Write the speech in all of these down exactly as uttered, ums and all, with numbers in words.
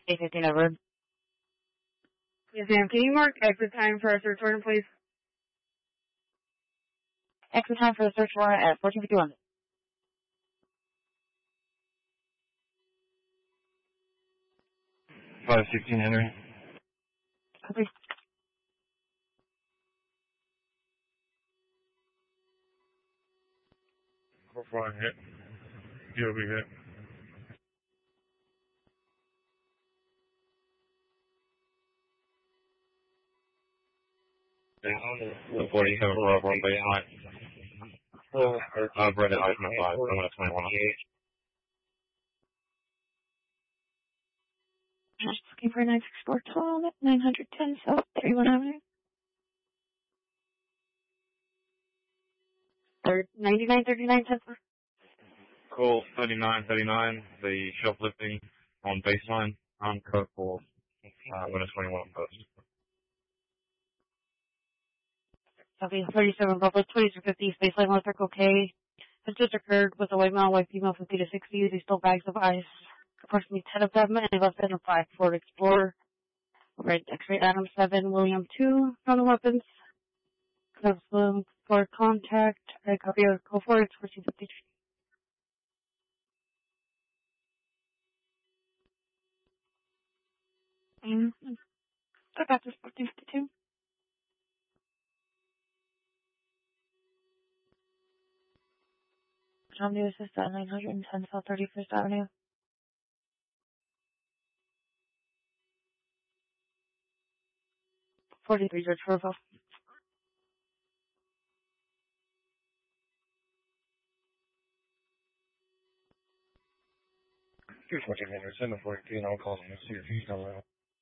eight fifteen over. Yes, ma'am. Can you mark exit time for our search warrant, please? Exit time for the search warrant at fourteen fifty-one. five sixteen Henry. Copy. four four hit. D O B hit. forty-seven row one by high. I've read it out my five. I'm at twenty-one. Just looking for nine six four twelve at nine ten South thirty-one Avenue. Third, ninety-nine thirty-nine ten. Call thirty-nine thirty-nine, the shoplifting on baseline, on code for uh, winner twenty-one post. Copy. thirty-seven Bravo twenty-two fifty, baseline North Circle K. Has just occurred with a white male, white female, fifty to sixty. They stole bags of ice. Approximately ten of them, and left in a five Ford Explorer. Right, X-ray Adam seven, William two, found the weapons. Custom for contact. I copy of call for it, fourteen fifty-two. Mm-hmm. Go back to fourteen fifty-two. John Lewis is at nine ten South thirty-first Avenue. forty-three George Profile. two fourteen Henry, send the forty-three and I'll call him and see if he's still around.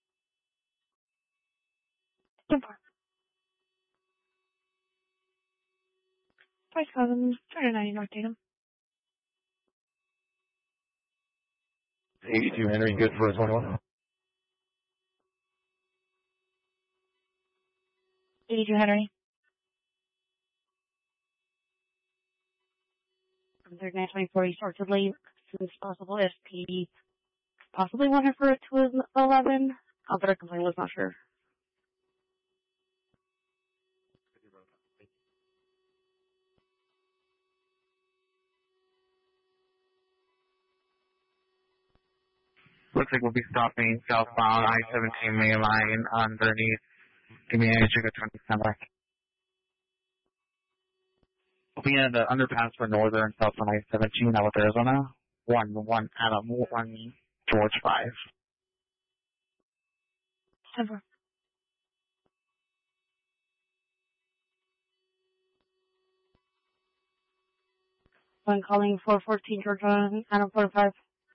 Price Cousins, two ninety North Tatum. eighty-two Henry, good for a twenty-one. eighty-two Henry. From thirty-nine twenty-four East Orchard Lane, as soon as possible, S P possibly want her for it to eleven. I'll better complain, was not sure. Looks like we'll be stopping southbound I seventeen main line underneath. Give me an Sugar twenty-seven back. We'll be in the underpass for northern southbound I seventeen out of Arizona. One, one, Adam, one, George five. Ever. One calling four fourteen Georgia, Adam forty-five.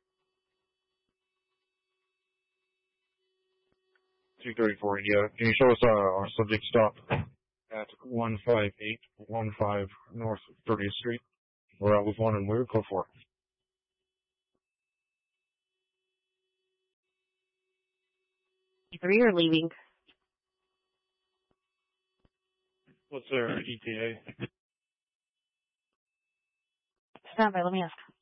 two thirty-four, yeah. Can you show us uh, our subject stop at one five eight one five North thirtieth Street? We're out with one and we're code four. Three are leaving. What's their E T A? Stand by, let me ask.